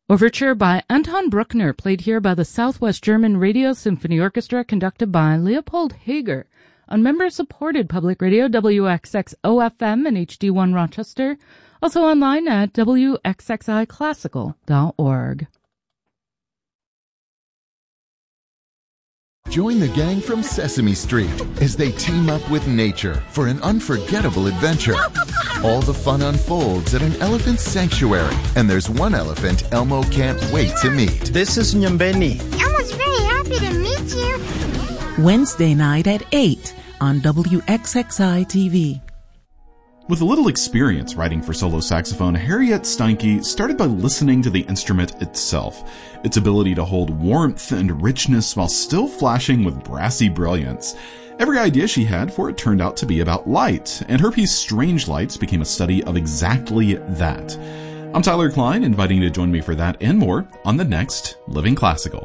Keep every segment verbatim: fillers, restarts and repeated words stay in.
Overture by Anton Bruckner, played here by the Southwest German Radio Symphony Orchestra, conducted by Leopold Hager, on member-supported public radio W X X O F M and H D one Rochester, also online at W X X I classical dot org. Join the gang from Sesame Street as they team up with nature for an unforgettable adventure. All the fun unfolds at an elephant sanctuary, and there's one elephant Elmo can't wait to meet. This is Nyambeni. Elmo's very happy to meet you. Wednesday night at eight on W X X I T V. With a little experience writing for solo saxophone, Harriet Steinke started by listening to the instrument itself, its ability to hold warmth and richness while still flashing with brassy brilliance. Every idea she had for it turned out to be about light, and her piece Strange Lights became a study of exactly that. I'm Tyler Klein, inviting you to join me for that and more on the next Living Classical.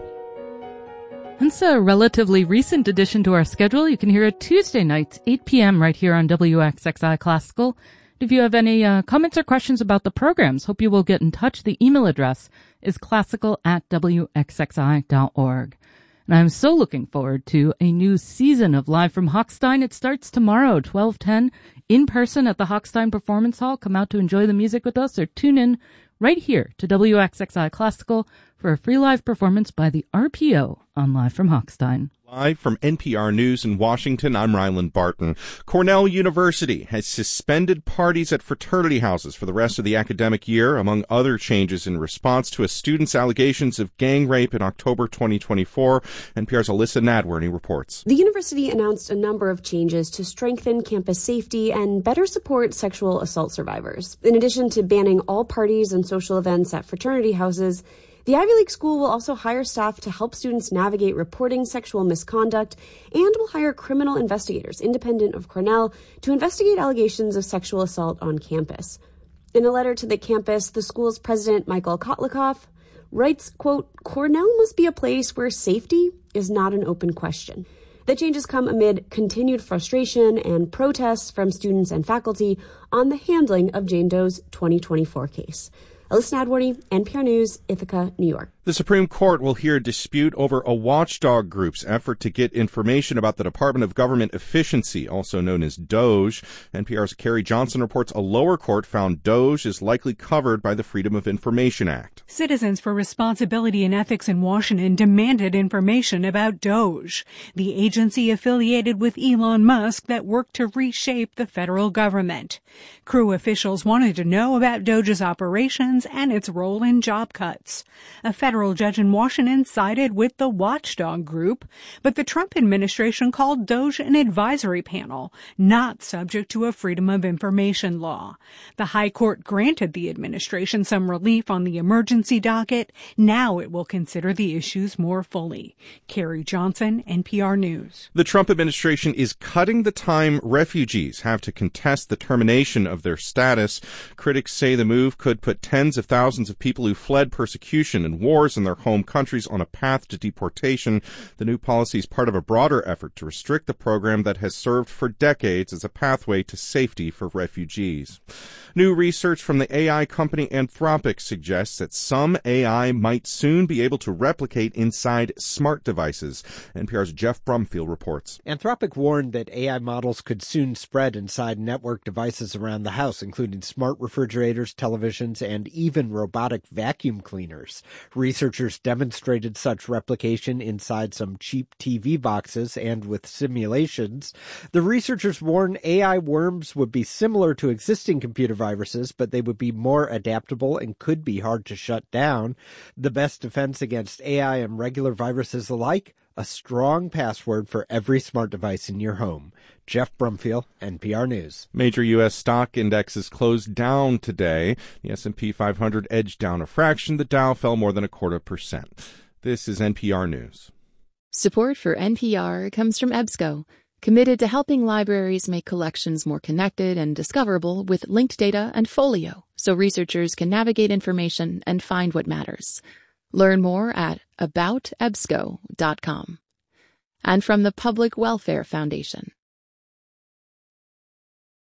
It's a relatively recent addition to our schedule. You can hear it Tuesday nights, eight p.m. right here on W X X I Classical. If you have any uh, comments or questions about the programs, hope you will get in touch. The email address is classical at W X X I dot org. And I'm so looking forward to a new season of Live from Hochstein. It starts tomorrow, twelve ten, in person at the Hochstein Performance Hall. Come out to enjoy the music with us or tune in right here to W X X I Classical for a free live performance by the R P O on Live from Hochstein. Live from N P R News in Washington, I'm Ryland Barton. Cornell University has suspended parties at fraternity houses for the rest of the academic year, among other changes in response to a student's allegations of gang rape in October twenty twenty-four. N P R's Alyssa Nadworny reports. The university announced a number of changes to strengthen campus safety and better support sexual assault survivors. In addition to banning all parties and social events at fraternity houses, the Ivy League school will also hire staff to help students navigate reporting sexual misconduct and will hire criminal investigators independent of Cornell to investigate allegations of sexual assault on campus. In a letter to the campus, the school's president, Michael Kotlikoff, writes, quote, "Cornell must be a place where safety is not an open question." The changes come amid continued frustration and protests from students and faculty on the handling of Jane Doe's twenty twenty-four case. Alyssa Nadworny, N P R News, Ithaca, New York. The Supreme Court will hear a dispute over a watchdog group's effort to get information about the Department of Government Efficiency, also known as DOGE. N P R's Carrie Johnson reports a lower court found DOGE is likely covered by the Freedom of Information Act. Citizens for Responsibility and Ethics in Washington demanded information about DOGE, the agency affiliated with Elon Musk that worked to reshape the federal government. Crew officials wanted to know about DOGE's operations and its role in job cuts. A federal judge in Washington sided with the watchdog group, but the Trump administration called DOGE an advisory panel, not subject to a Freedom of Information law. The High Court granted the administration some relief on the emergency docket. Now it will consider the issues more fully. Carrie Johnson, N P R News. The Trump administration is cutting the time refugees have to contest the termination of their status. Critics say the move could put tens of thousands of people who fled persecution and wars in their home countries on a path to deportation. The new policy is part of a broader effort to restrict the program that has served for decades as a pathway to safety for refugees. New research from the A I company Anthropic suggests that some A I might soon be able to replicate inside smart devices. N P R's Jeff Brumfield reports. Anthropic warned that A I models could soon spread inside network devices around the house, including smart refrigerators, televisions, and even robotic vacuum cleaners. Researchers demonstrated such replication inside some cheap T V boxes and with simulations. The researchers warned A I worms would be similar to existing computer viruses, but they would be more adaptable and could be hard to shut down. The best defense against A I and regular viruses alike? A strong password for every smart device in your home. Jeff Brumfield, N P R News. Major U S stock indexes closed down today. The S and P five hundred edged down a fraction. The Dow fell more than a quarter percent. This is N P R News. Support for N P R comes from EBSCO, committed to helping libraries make collections more connected and discoverable with linked data and Folio, so researchers can navigate information and find what matters. Learn more at about ebsco dot com. And from the Public Welfare Foundation.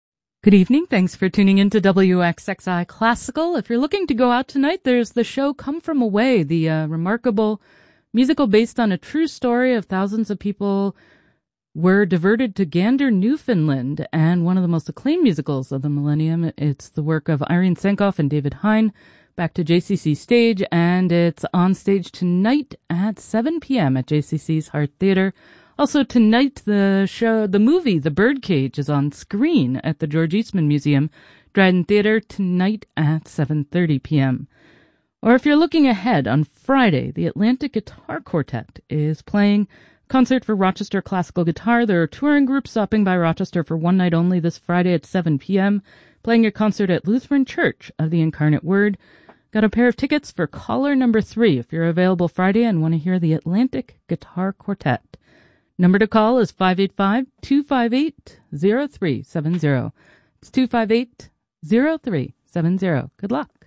Good evening. Thanks for tuning in to W X X I Classical. If you're looking to go out tonight, there's the show Come From Away, the uh, remarkable musical based on a true story of thousands of people were diverted to Gander, Newfoundland, and one of the most acclaimed musicals of the millennium. It's the work of Irene Sankoff and David Hein, back to J C C Stage, and it's on stage tonight at seven p.m. at J C C's Hart Theater. Also tonight, the show, the movie, The Birdcage, is on screen at the George Eastman Museum, Dryden Theater, tonight at seven thirty p.m. Or if you're looking ahead, on Friday, the Atlantic Guitar Quartet is playing concert for Rochester Classical Guitar. They're a touring group stopping by Rochester for one night only this Friday at seven p.m., playing a concert at Lutheran Church of the Incarnate Word. Got a pair of tickets for caller number three if you're available Friday and want to hear the Atlantic Guitar Quartet. Number to call is five eight five, two five eight, zero three seven zero. It's two five eight, zero three seven zero. Good luck.